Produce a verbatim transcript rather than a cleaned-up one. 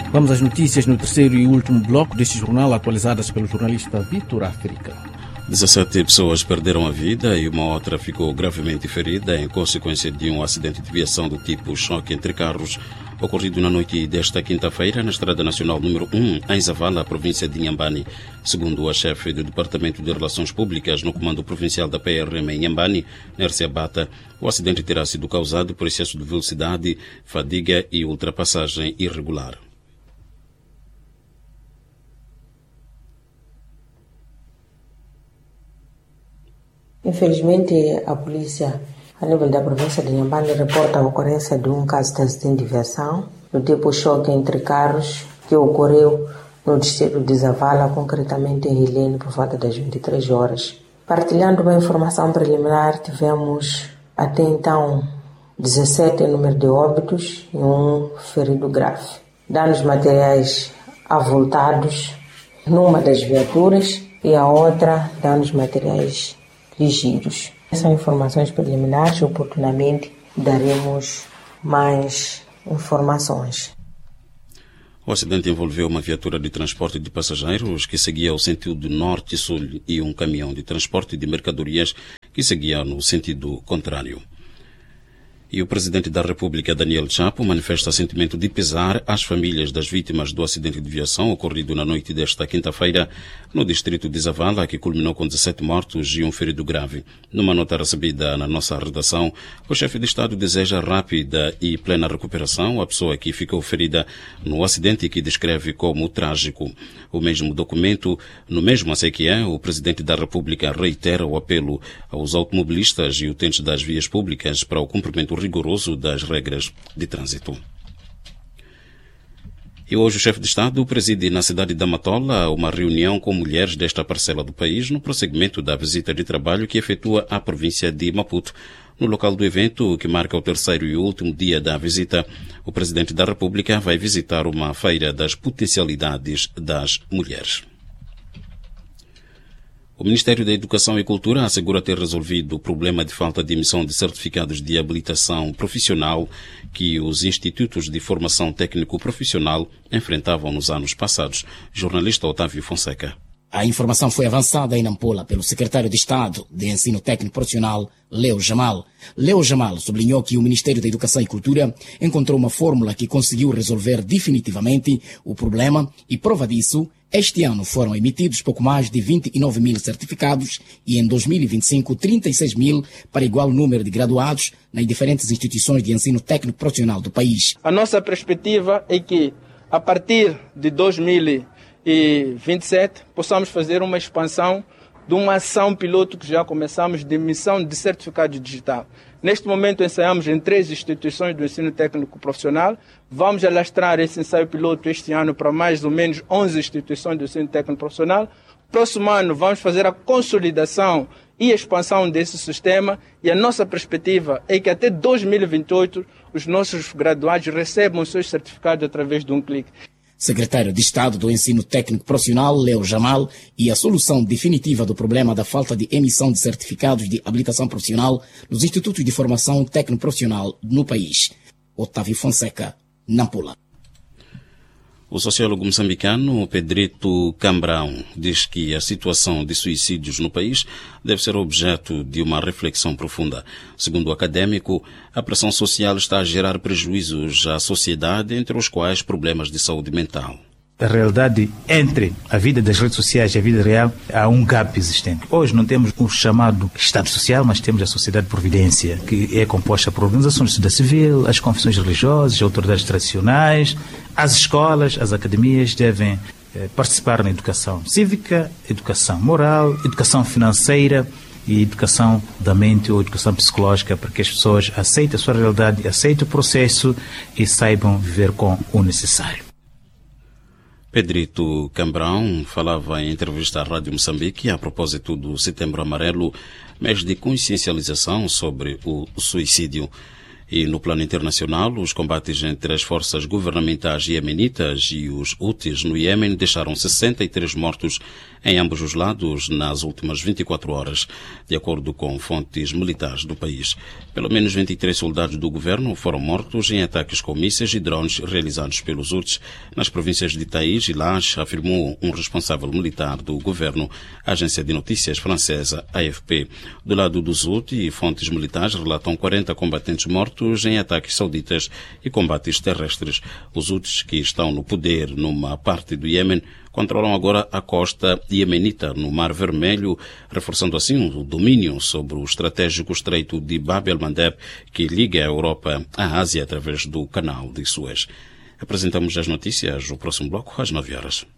Vamos às notícias no terceiro e último bloco deste jornal, atualizadas pelo jornalista Vitor África. dezassete pessoas perderam a vida e uma outra ficou gravemente ferida em consequência de um acidente de viação do tipo choque entre carros ocorrido na noite desta quinta-feira na Estrada Nacional número um, em Zavala, província de Inhambane. Segundo a chefe do Departamento de Relações Públicas no Comando Provincial da P R M em Inhambane, Nércia Bata, o acidente terá sido causado por excesso de velocidade, fadiga e ultrapassagem irregular. Infelizmente, a polícia, a nível da província de Inhambane, reporta a ocorrência de um caso de acidente de viação do tipo choque entre carros que ocorreu no distrito de Zavala, concretamente em Rilene, por volta das vinte e três horas. Partilhando uma informação preliminar, tivemos até então dezessete número de óbitos e um ferido grave. Danos materiais avultados numa das viaturas e a outra danos materiais ligeiros. Essas informações preliminares, oportunamente daremos mais informações. O acidente envolveu uma viatura de transporte de passageiros que seguia o sentido norte-sul e um caminhão de transporte de mercadorias que seguia no sentido contrário. E o presidente da República, Daniel Chapo, manifesta sentimento de pesar às famílias das vítimas do acidente de viação ocorrido na noite desta quinta-feira no distrito de Zavala, que culminou com dezessete mortos e um ferido grave. Numa nota recebida na nossa redação, o chefe de Estado deseja rápida e plena recuperação à pessoa que ficou ferida no acidente, que descreve como trágico. O mesmo documento, no mesmo assim que é, o presidente da República reitera o apelo aos automobilistas e utentes das vias públicas para o cumprimento rigoroso das regras de trânsito. E hoje o chefe de Estado preside na cidade de Matola uma reunião com mulheres desta parcela do país no prosseguimento da visita de trabalho que efetua à província de Maputo. No local do evento, que marca o terceiro e último dia da visita, o presidente da República vai visitar uma feira das potencialidades das mulheres. O Ministério da Educação e Cultura assegura ter resolvido o problema de falta de emissão de certificados de habilitação profissional que os institutos de formação técnico-profissional enfrentavam nos anos passados. Jornalista Otávio Fonseca. A informação foi avançada em Nampula pelo secretário de Estado de Ensino Técnico Profissional, Leo Jamal. Leo Jamal sublinhou que o Ministério da Educação e Cultura encontrou uma fórmula que conseguiu resolver definitivamente o problema e, prova disso, este ano foram emitidos pouco mais de vinte e nove mil certificados e em dois mil e vinte e cinco, trinta e seis mil para igual número de graduados nas diferentes instituições de ensino técnico profissional do país. A nossa perspectiva é que, a partir de dois mil e vinte e sete, possamos fazer uma expansão de uma ação piloto que já começamos de emissão de certificado digital. Neste momento ensaiamos em três instituições do ensino técnico profissional. Vamos alastrar esse ensaio piloto este ano para mais ou menos onze instituições do ensino técnico profissional. Próximo ano vamos fazer a consolidação e expansão desse sistema e a nossa perspectiva é que até dois mil e vinte e oito os nossos graduados recebam os seus certificados através de um clique. Secretário de Estado do Ensino Técnico Profissional, Leo Jamal, e a solução definitiva do problema da falta de emissão de certificados de habilitação profissional nos institutos de formação técnico-profissional no país. Otávio Fonseca, Nampula. O sociólogo moçambicano Pedrito Cambrão diz que a situação de suicídios no país deve ser objeto de uma reflexão profunda. Segundo o académico, a pressão social está a gerar prejuízos à sociedade, entre os quais problemas de saúde mental. A realidade entre a vida das redes sociais e a vida real, há um gap existente. Hoje não temos o chamado Estado Social, mas temos a Sociedade de Providência, que é composta por organizações de sociedade civil, as confissões religiosas, autoridades tradicionais, as escolas, as academias devem eh, participar na educação cívica, educação moral, educação financeira e educação da mente ou educação psicológica, para que as pessoas aceitem a sua realidade, aceitem o processo e saibam viver com o necessário. Pedrito Cambrão falava em entrevista à Rádio Moçambique a propósito do Setembro Amarelo, mês de consciencialização sobre o suicídio. E no plano internacional, os combates entre as forças governamentais iemenitas e os Houthis no Iêmen deixaram sessenta e três mortos em ambos os lados nas últimas vinte e quatro horas, de acordo com fontes militares do país. Pelo menos vinte e três soldados do governo foram mortos em ataques com mísseis e drones realizados pelos Houthis nas províncias de Taiz e Laj, afirmou um responsável militar do governo, a agência de notícias francesa A F P. Do lado dos Houthis, fontes militares relatam quarenta combatentes mortos em ataques sauditas e combates terrestres. Os Houthis, que estão no poder numa parte do Iêmen, controlam agora a costa iemenita no Mar Vermelho, reforçando assim o domínio sobre o estratégico estreito de Bab el-Mandeb, que liga a Europa à Ásia através do canal de Suez. Apresentamos as notícias no próximo bloco às nove horas.